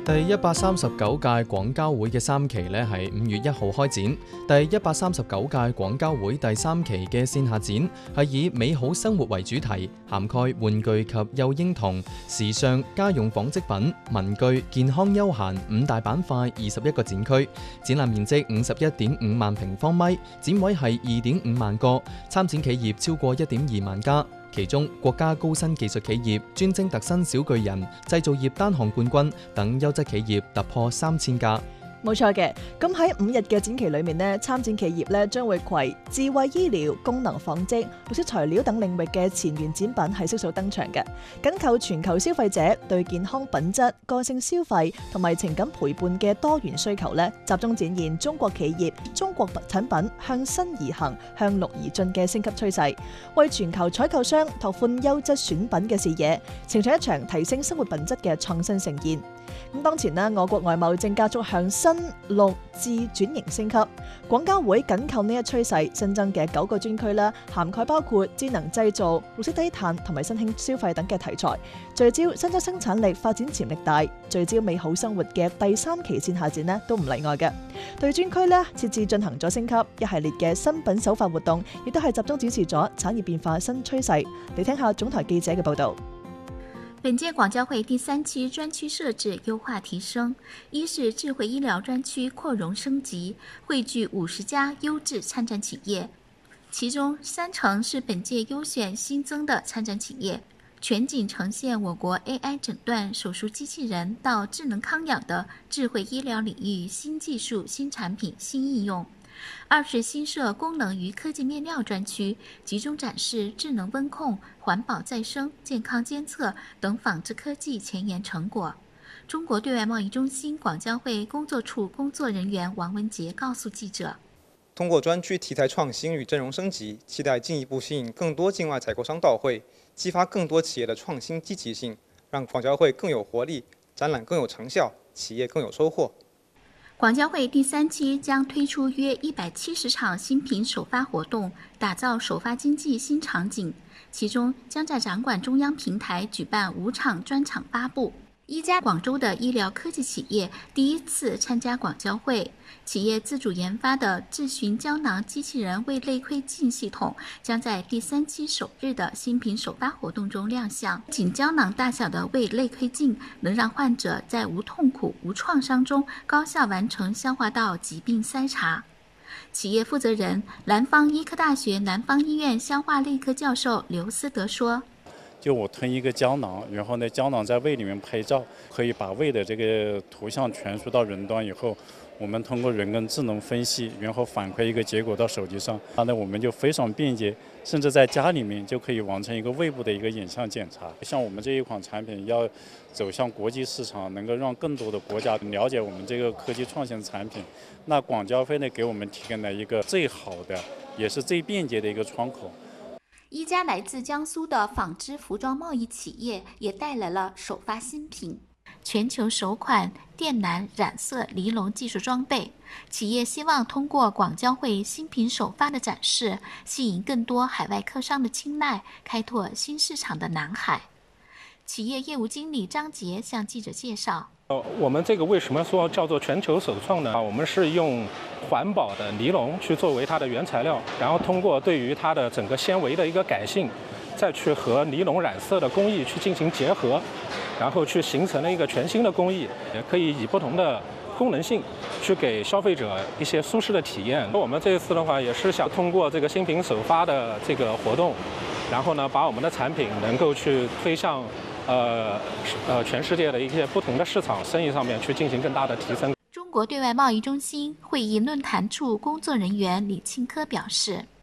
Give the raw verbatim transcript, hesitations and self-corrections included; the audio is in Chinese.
第一百三十九屆廣交會嘅三期呢係五月一號開展。第一百三十九屆廣交會第三期嘅線下展係以美好生活為主題，涵蓋玩具及幼嬰童、時尚、家用紡織品、文具、健康休閒五大板塊，二十一個展區，展覽面積五十一點五萬平方米，展位係二點五萬個，參展企業超過一點二萬家。其中，國家高新技術企業、專精特新小巨人、製造業單項冠軍等優質企業突破三千家。 冇錯嘅，咁喺五日嘅展期裏面呢，參展企業呢將會攜智慧醫療、功能紡織、綠色材料等領域嘅前沿展品係悉數登場嘅，緊扣全球消費者對健康品質、個性消費同埋情感陪伴嘅多元需求呢，集中展現中國企業、中國產品向新而行、向綠而進嘅升級趨勢，為全球採購商拓寬優質選品嘅視野，呈現一場提升生活品質嘅創新盛宴。咁當前呢，我國外貿正加速向新、綠、智轉型升級。廣交會緊扣呢一趨勢，新增嘅九個專區啦，涵蓋包括智能製造、綠色低碳同埋新興消費等嘅題材，聚焦新質生產力發展潛力大，聚焦美好生活嘅第三期線下展呢都唔例外嘅。對專區呢設置進行咗升級，一系列嘅新品首發活動，亦都係集中展示咗產業變化新趨勢。嚟聽下總台記者嘅報導。 本屆廣交會第三期專區設置優化提升，一是智慧醫療專區擴容升級，匯聚五十家優質參展企業，其中三成是本屆優選新增的參展企業，全景呈現我國 A I 診斷、手術機器人到智能康養的智慧醫療領域新技術、新產品、新應用。二是新設功能與科技面料專區，集中展示智能溫控、環保再生、健康監測等紡織科技前沿成果。中國對外貿易中心廣交會工作處工作人員王文杰告訴記者： 通過專區題材創新與陣容升級，期待進一步吸引更多境外採購商到會，激發更多企業的創新積極性，讓廣交會更有活力，展覽更有成效，企業更有收穫。 廣交會第三期將推出約一百七十場新品首發活動，打造首發經濟新場景。其中將在展館中央平台舉辦五場專場發布。一家廣州的醫療科技企業第一次參加廣交會，企業自主研發的智詢膠囊機器人胃內窺鏡系統將在第三期首日的新品首發活動中亮相。僅膠囊大小的胃內窺鏡能讓患者在無痛苦、無創傷中高效完成消化道疾病篩查。企業負責人、南方醫科大學南方醫院消化內科教授劉思德說： 就我吞一個膠囊，然後呢膠囊在胃裏面拍照，可以把胃的這個圖像傳輸到雲端以後，我們通過人工智能分析，然後反饋一個結果到手機上，那我們就非常便捷，甚至在家裏面就可以完成一個胃部的一個影像檢查。像我們這一款產品要走向國際市場，能夠讓更多的國家了解我們這個科技創新產品，那廣交會呢給我們提供了一個最好的，也是最便捷的一個窗口。 一家來自江蘇的紡織服裝貿易企業也帶來了首發新品，全球首款電藍染色尼龍技術裝備。企業希望通過廣交會新品首發的展示，吸引更多海外客商的青睞，開拓新市場的南海。企業業務經理張杰向記者介紹： 我們這個為什麼說叫做全球首創呢？我們是用環保的尼龍去作為它的原材料，然後通過對於它的整個纖維的一個改性，再去和尼龍染色的工藝去進行結合，然後去形成了一個全新的工藝，也可以以不同的功能性去給消費者一些舒適的體驗。我們這一次的話，也是想通過這個新品首發的這個活動，然後呢，把我們的產品能夠去推向呃呃全世界的一些不同的市場生意上面去進行更大的提升。 中國對外貿易中心會議論壇處工作人員李慶科表示：